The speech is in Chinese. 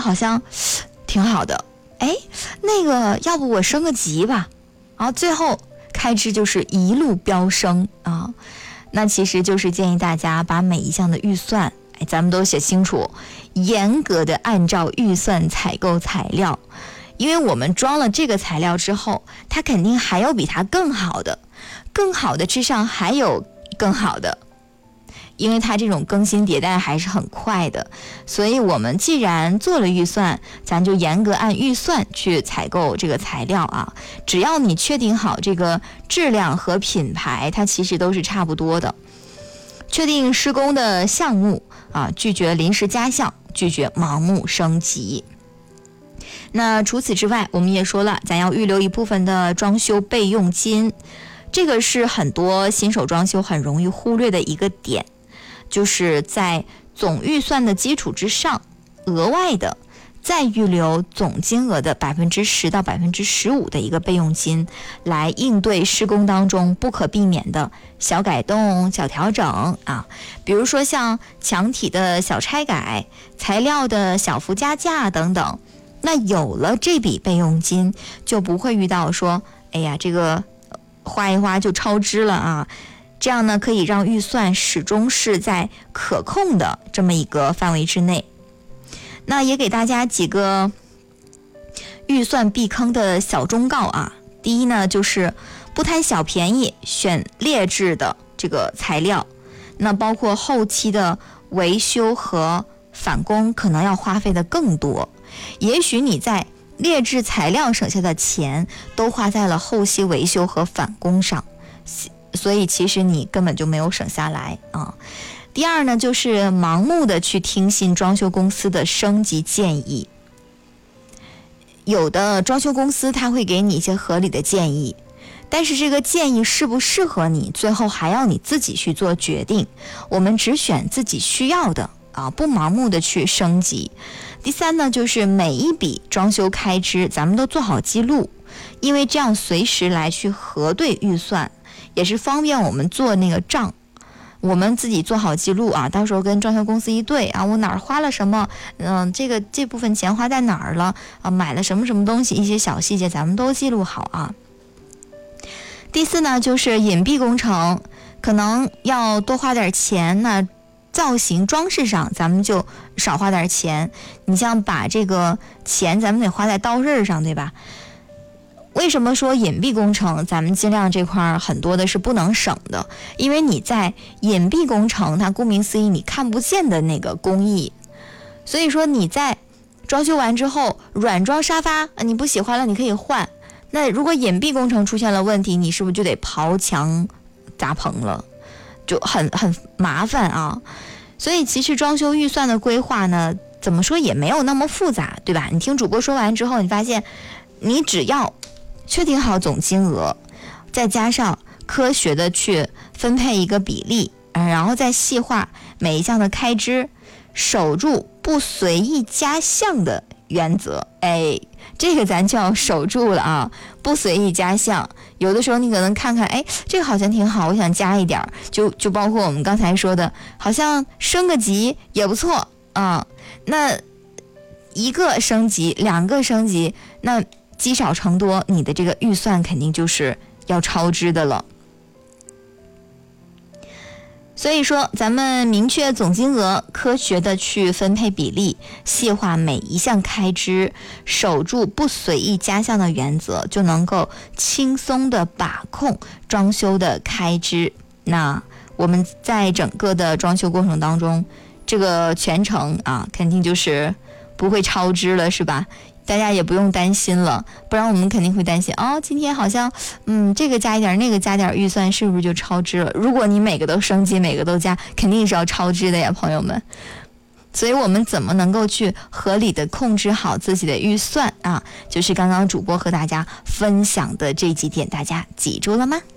好像挺好的，哎，那个要不我升个级吧，然后最后开支就是一路飙升啊。那其实就是建议大家把每一项的预算，咱们都写清楚，严格的按照预算采购材料，因为我们装了这个材料之后，它肯定还有比它更好的，更好的之上还有更好的，因为它这种更新迭代还是很快的，所以我们既然做了预算，咱就严格按预算去采购这个材料啊。只要你确定好这个质量和品牌，它其实都是差不多的。确定施工的项目啊，拒绝临时加项，拒绝盲目升级。那除此之外，我们也说了，咱要预留一部分的装修备用金，这个是很多新手装修很容易忽略的一个点，就是在总预算的基础之上，额外的再预留总金额的10%到15%的一个备用金，来应对施工当中不可避免的小改动、小调整啊。比如说像墙体的小拆改、材料的小幅加价等等。那有了这笔备用金，就不会遇到说，哎呀，这个花一花就超支了啊。这样呢，可以让预算始终是在可控的这么一个范围之内。那也给大家几个预算避坑的小忠告啊。第一呢，就是不贪小便宜，选劣质的这个材料。那包括后期的维修和返工可能要花费的更多，也许你在劣质材料省下的钱都花在了后期维修和返工上，所以其实你根本就没有省下来啊。第二呢，就是盲目的去听信装修公司的升级建议。有的装修公司他会给你一些合理的建议，但是这个建议适不适合你，最后还要你自己去做决定。我们只选自己需要的啊，不盲目的去升级。第三呢，就是每一笔装修开支咱们都做好记录，因为这样随时来去核对预算，也是方便我们做那个账。我们自己做好记录啊，到时候跟装修公司一对啊，我哪儿花了什么，这部分钱花在哪儿了啊，买了什么什么东西，一些小细节咱们都记录好啊。第四呢，就是隐蔽工程，可能要多花点钱，那造型装饰上咱们就少花点钱。你像把这个钱咱们得花在刀刃上，对吧？为什么说隐蔽工程咱们尽量这块很多的是不能省的？因为你在隐蔽工程，它顾名思义你看不见的那个工艺，所以说你在装修完之后，软装沙发你不喜欢了你可以换，那如果隐蔽工程出现了问题，你是不是就得刨墙砸棚了，就很麻烦啊。所以其实装修预算的规划呢，怎么说也没有那么复杂，对吧？你听主播说完之后，你发现你只要确定好总金额，再加上科学的去分配一个比例，然后再细化每一项的开支，守住不随意加项的原则。这个咱就要守住了啊，不随意加项。有的时候你可能看看，这个好像挺好，我想加一点，就包括我们刚才说的，好像升个级也不错啊。那一个升级，两个升级，那积少成多，你的这个预算肯定就是要超支的了。所以说咱们明确总金额，科学的去分配比例，细化每一项开支，守住不随意加项的原则，就能够轻松的把控装修的开支。那我们在整个的装修过程当中，这个全程啊肯定就是不会超支了，是吧？大家也不用担心了，不然我们肯定会担心今天好像这个加一点那个加点，预算是不是就超支了？如果你每个都升级每个都加，肯定是要超支的呀，朋友们。所以我们怎么能够去合理的控制好自己的预算啊？就是刚刚主播和大家分享的这几点，大家记住了吗？